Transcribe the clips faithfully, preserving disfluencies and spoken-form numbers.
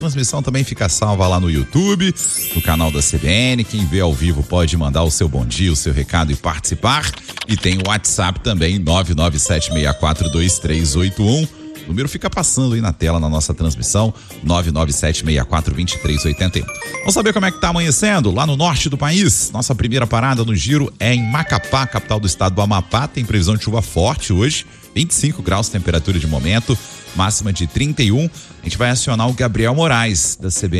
A transmissão também fica salva lá no YouTube, no canal da C B N. Quem vê ao vivo pode mandar o seu bom dia, o seu recado e participar. E tem o WhatsApp também, nove nove sete seis quatro dois três oito um. O número fica passando aí na tela na nossa transmissão, nove nove sete seis quatro dois três oito um. Vamos saber como é que tá amanhecendo lá no norte do país. Nossa primeira parada no giro é em Macapá, capital do estado do Amapá. Tem previsão de chuva forte hoje, vinte e cinco graus, temperatura de momento, máxima de trinta e um. A gente vai acionar o Gabriel Moraes, da C B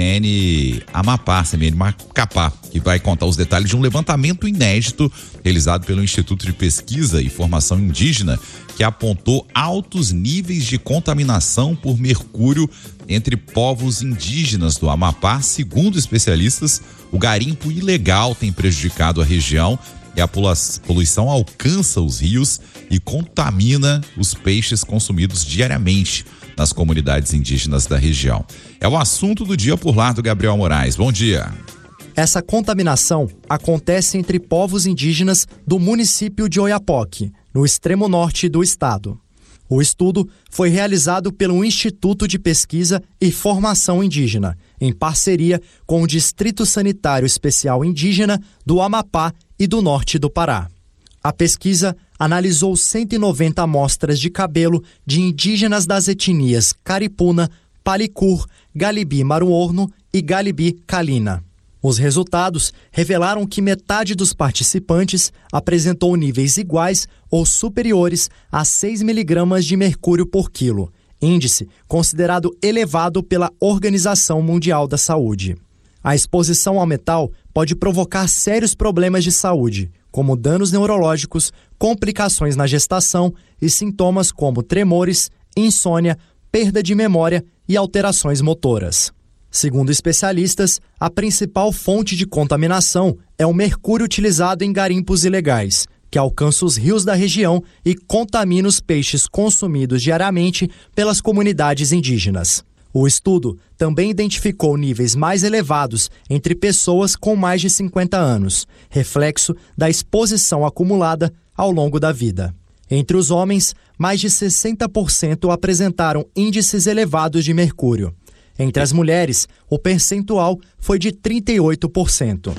N Amapá, C B N Macapá, que vai contar os detalhes de um levantamento inédito realizado pelo Instituto de Pesquisa e Formação Indígena, que apontou altos níveis de contaminação por mercúrio entre povos indígenas do Amapá. Segundo especialistas, o garimpo ilegal tem prejudicado a região e a poluição alcança os rios e contamina os peixes consumidos diariamente nas comunidades indígenas da região. É o assunto do dia por lá do Gabriel Moraes. Bom dia. Essa contaminação acontece entre povos indígenas do município de Oiapoque, no extremo norte do estado. O estudo foi realizado pelo Instituto de Pesquisa e Formação Indígena, em parceria com o Distrito Sanitário Especial Indígena do Amapá e do norte do Pará. A pesquisa analisou cento e noventa amostras de cabelo de indígenas das etnias Caripuna, Palicur, Galibi-Maruorno e Galibi-Calina. Os resultados revelaram que metade dos participantes apresentou níveis iguais ou superiores a seis miligramas de mercúrio por quilo, índice considerado elevado pela Organização Mundial da Saúde. A exposição ao metal pode provocar sérios problemas de saúde, como danos neurológicos, complicações na gestação e sintomas como tremores, insônia, perda de memória e alterações motoras. Segundo especialistas, a principal fonte de contaminação é o mercúrio utilizado em garimpos ilegais, que alcança os rios da região e contamina os peixes consumidos diariamente pelas comunidades indígenas. O estudo também identificou níveis mais elevados entre pessoas com mais de cinquenta anos, reflexo da exposição acumulada ao longo da vida. Entre os homens, mais de sessenta por cento apresentaram índices elevados de mercúrio. Entre as mulheres, o percentual foi de trinta e oito por cento.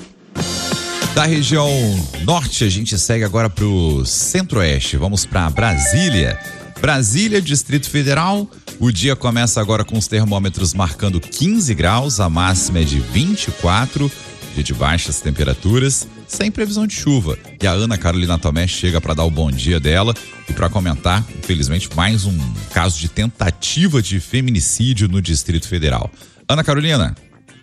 Da região norte, a gente segue agora para o centro-oeste. Vamos para Brasília. Brasília, Distrito Federal. O dia começa agora com os termômetros marcando quinze graus, a máxima é de vinte e quatro, dia de baixas temperaturas, sem previsão de chuva. E a Ana Carolina Tomé chega para dar o bom dia dela e para comentar, infelizmente, mais um caso de tentativa de feminicídio no Distrito Federal. Ana Carolina.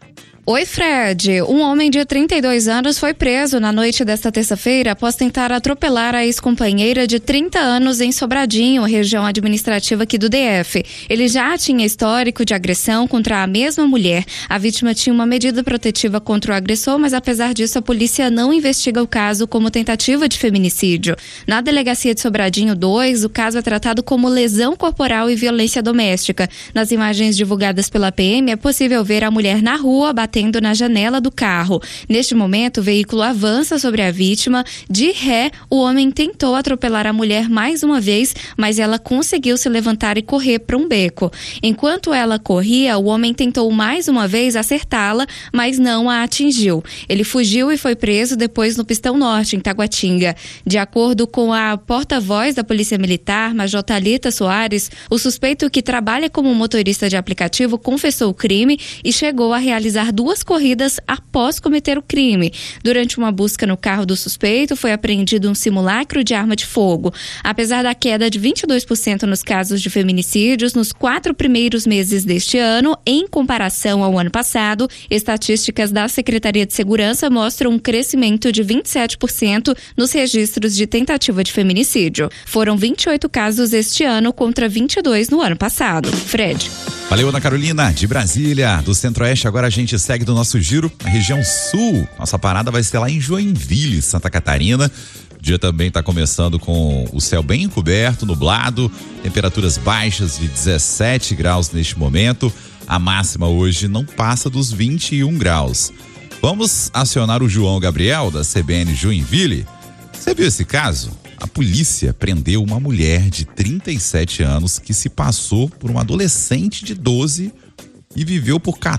Oi, Fred. Um homem de trinta e dois anos foi preso na noite desta terça-feira após tentar atropelar a ex-companheira de trinta anos em Sobradinho, região administrativa aqui do D F. Ele já tinha histórico de agressão contra a mesma mulher. A vítima tinha uma medida protetiva contra o agressor, mas apesar disso a polícia não investiga o caso como tentativa de feminicídio. Na delegacia de Sobradinho dois, o caso é tratado como lesão corporal e violência doméstica. Nas imagens divulgadas pela P M, é possível ver a mulher na rua batendo na janela do carro. Neste momento, o veículo avança sobre a vítima. De ré, o homem tentou atropelar a mulher mais uma vez, mas ela conseguiu se levantar e correr para um beco. Enquanto ela corria, o homem tentou mais uma vez acertá-la, mas não a atingiu. Ele fugiu e foi preso depois no Pistão Norte, em Taguatinga. De acordo com a porta-voz da Polícia Militar, Major Thalita Soares, o suspeito, que trabalha como motorista de aplicativo, confessou o crime e chegou a realizar duas corridas após cometer o crime. Durante uma busca no carro do suspeito, foi apreendido um simulacro de arma de fogo. Apesar da queda de vinte e dois por cento nos casos de feminicídios nos quatro primeiros meses deste ano, em comparação ao ano passado, estatísticas da Secretaria de Segurança mostram um crescimento de vinte e sete por cento nos registros de tentativa de feminicídio. Foram vinte e oito casos este ano contra vinte e dois no ano passado. Fred. Valeu, Ana Carolina, de Brasília. Do Centro-Oeste, agora a gente segue do nosso giro na região sul. Nossa parada vai ser lá em Joinville, Santa Catarina. O dia também está começando com o céu bem encoberto, nublado, temperaturas baixas de dezessete graus neste momento. A máxima hoje não passa dos vinte e um graus. Vamos acionar o João Gabriel, da C B N Joinville. Você viu esse caso? A polícia prendeu uma mulher de trinta e sete anos que se passou por uma adolescente de doze e viveu por